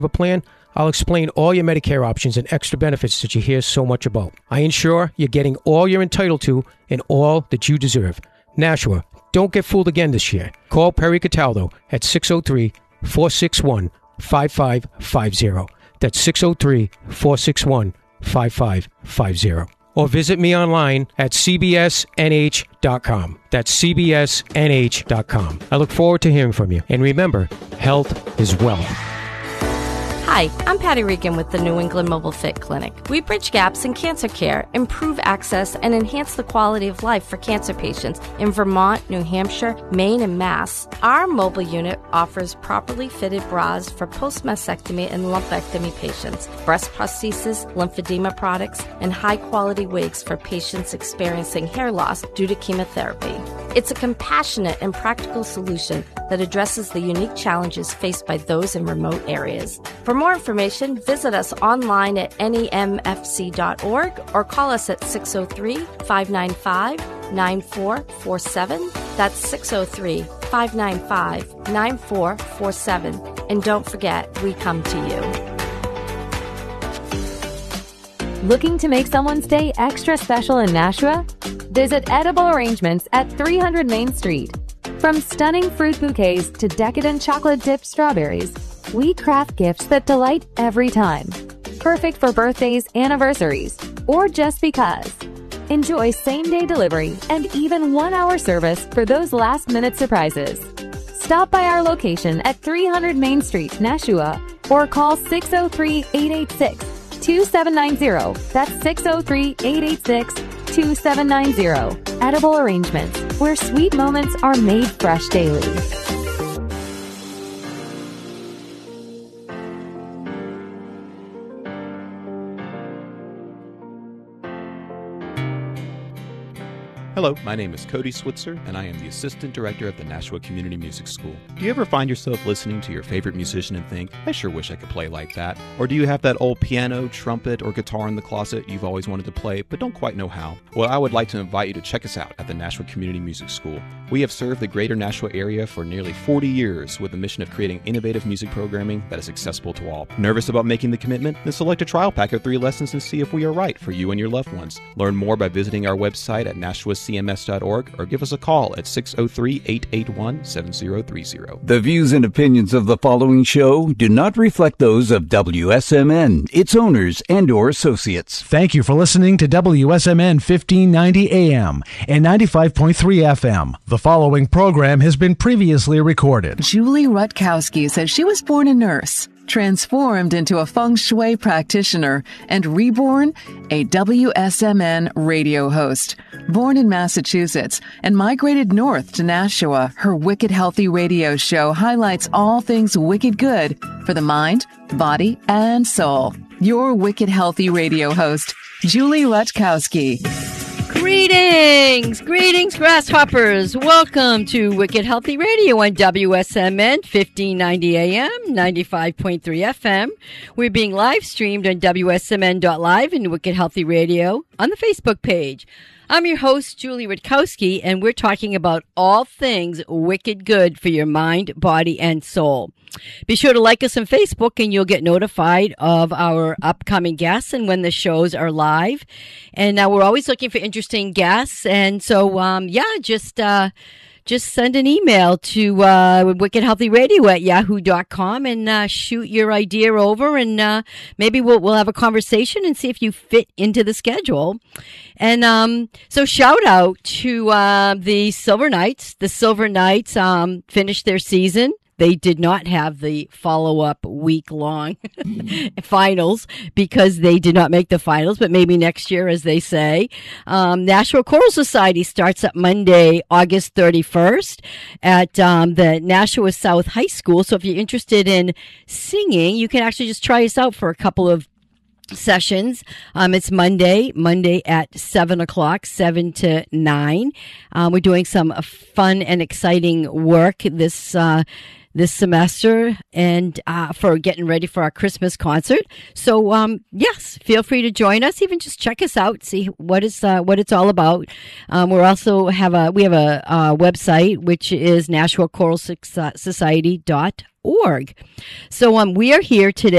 a plan, I'll explain all your Medicare options and extra benefits that you hear so much about. I ensure you're getting all you're entitled to and all that you deserve. Nashua, don't get fooled again this year. Call Perry Cataldo at 603-461-5550. That's 603-461-5550. Or visit me online at cbsnh.com. That's cbsnh.com. I look forward to hearing from you. And remember, health is wealth. Hi, I'm Patty Regan with the New England Mobile Fit Clinic. We bridge gaps in cancer care, improve access, and enhance the quality of life for cancer patients in Vermont, New Hampshire, Maine, and Mass. Our mobile unit offers properly fitted bras for post-mastectomy and lumpectomy patients, breast prosthesis, lymphedema products, and high-quality wigs for patients experiencing hair loss due to chemotherapy. It's a compassionate and practical solution that addresses the unique challenges faced by those in remote areas. For more information, visit us online at nemfc.org or call us at 603-595-9447. That's 603-595-9447. And don't forget, we come to you. Looking to make someone's day extra special in Nashua? Visit Edible Arrangements at 300 Main Street. From stunning fruit bouquets to decadent chocolate-dipped strawberries, we craft gifts that delight every time. Perfect for birthdays, anniversaries, or just because. Enjoy same-day delivery and even one-hour service for those last-minute surprises. Stop by our location at 300 Main Street, Nashua, or call 603-886-2790. That's 603-886-2790. Edible Arrangements, where sweet moments are made fresh daily. Hello, my name is Cody Switzer, and I am the Assistant Director of the Nashua Community Music School. Do you ever find yourself listening to your favorite musician and think, I sure wish I could play like that? Or do you have that old piano, trumpet, or guitar in the closet you've always wanted to play but don't quite know how? Well, I would like to invite you to check us out at the Nashua Community Music School. We have served the greater Nashua area for nearly 40 years with the mission of creating innovative music programming that is accessible to all. Nervous about making the commitment? Then select a trial pack of 3 lessons and see if we are right for you and your loved ones. Learn more by visiting our website at nashuacms.org or give us a call at 603-881-7030. The views and opinions of the following show do not reflect those of WSMN, its owners, and or associates. Thank you for listening to WSMN 1590 AM and 95.3 FM. The following program has been previously recorded. Julie Rutkowski says she was born a nurse, transformed into a feng shui practitioner, and reborn a WSMN radio host. Born in Massachusetts and migrated north to Nashua, her Wicked Healthy radio show highlights all things wicked good for the mind, body, and soul. Your Wicked Healthy radio host, Julie Rutkowski. Greetings, grasshoppers. Welcome to Wicked Healthy Radio on WSMN 1590 AM, 95.3 FM. We're being live streamed on WSMN.live and Wicked Healthy Radio on the Facebook page. I'm your host, Julie Rutkowski, and we're talking about all things wicked good for your mind, body, and soul. Be sure to like us on Facebook, and you'll get notified of our upcoming guests and when the shows are live. And we're always looking for interesting guests, and so, just send an email to wickedhealthyradio@yahoo.com and shoot your idea over, and maybe we'll have a conversation and see if you fit into the schedule. And so shout out to the Silver Knights. The Silver Knights finished their season. They did not have the follow-up week-long finals because they did not make the finals, but maybe next year, as they say. Nashua Choral Society starts up Monday, August 31st at the Nashua South High School. So if you're interested in singing, you can actually just try us out for a couple of sessions. It's Monday at 7 o'clock, 7 to 9. We're doing some fun and exciting work this semester and for getting ready for our Christmas concert. So yes, feel free to join us. Even just check us out, see what it's all about. We also have a website, which is NashuaChoralSociety.org. So we are here today